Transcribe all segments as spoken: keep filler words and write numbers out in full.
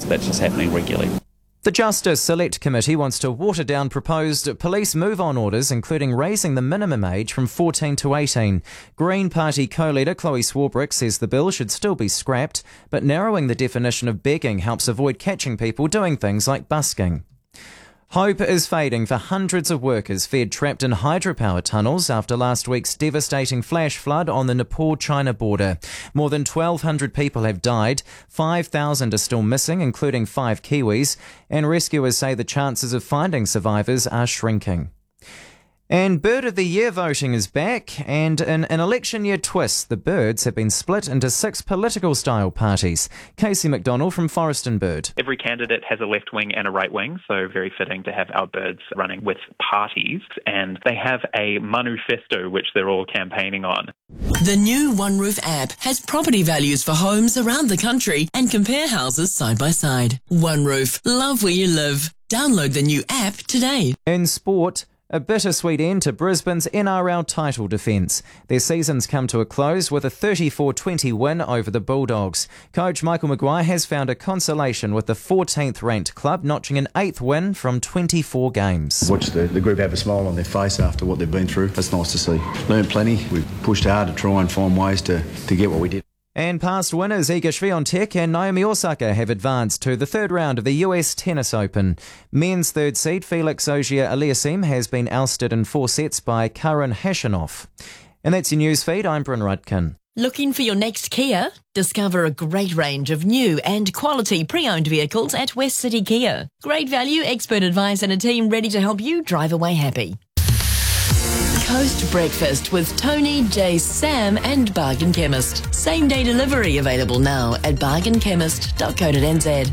that's just happening regularly. The Justice Select Committee wants to water down proposed police move-on orders, including raising the minimum age from fourteen to eighteen. Green Party co-leader Chloe Swarbrick says the bill should still be scrapped, but narrowing the definition of begging helps avoid catching people doing things like busking. Hope is fading for hundreds of workers fed trapped in hydropower tunnels after last week's devastating flash flood on the Nepal-China border. More than twelve hundred people have died, five thousand are still missing, including five Kiwis, and rescuers say the chances of finding survivors are shrinking. And Bird of the Year voting is back, and in an election year twist, the Birds have been split into six political style parties. Casey McDonald from Forest and Bird. Every candidate has a left wing and a right wing, so very fitting to have our Birds running with parties, and they have a manifesto which they're all campaigning on. The new OneRoof app has property values for homes around the country and compare houses side by side. OneRoof, love where you live. Download the new app today. In sport, a bittersweet end to Brisbane's N R L title defence. Their season's come to a close with a thirty-four twenty win over the Bulldogs. Coach Michael Maguire has found a consolation with the fourteenth ranked club notching an eighth win from twenty-four games. Watch the, the group have a smile on their face after what they've been through. That's nice to see. Learned plenty. We've pushed hard to try and find ways to, to get what we did. And past winners Iga Swiatek and Naomi Osaka have advanced to the third round of the U S Tennis Open. Men's third seed Felix Auger-Aliassime has been ousted in four sets by Karen Khachanov. And that's your news feed. I'm Bryn Rudkin. Looking for your next Kia? Discover a great range of new and quality pre-owned vehicles at West City Kia. Great value, expert advice and a team ready to help you drive away happy. Coast Breakfast with Tony, Jace, Sam and Bargain Chemist. Same day delivery available now at bargain chemist dot co dot n z.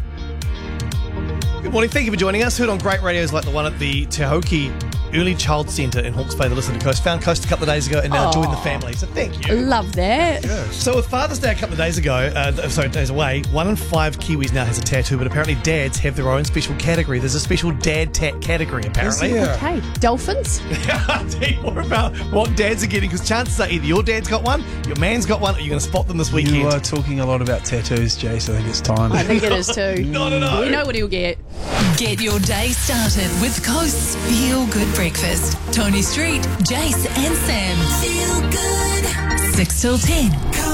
Good morning, thank you for joining us. Heard on great radios like the one at the Te Hauki Early Child Centre in Hawke's Bay, the Listen to Coast. Found Coast a couple of days ago and now Aww. joined the family, so thank you. Love that. Yes. So with Father's Day a couple of days ago, uh, sorry, days away, one in five Kiwis now has a tattoo, but apparently dads have their own special category. There's a special dad tat category, apparently. Okay, dolphins? I'll tell you more about what dads are getting, because chances are either your dad's got one, your man's got one, or you're going to spot them this weekend. You are talking a lot about tattoos, Jace. I think it's time. I think it is too. No, no, no. We know what he'll get. Get your day started with Coast's Feel Good Breakfast. Tony Street, Jace and Sam. Feel good. six till ten.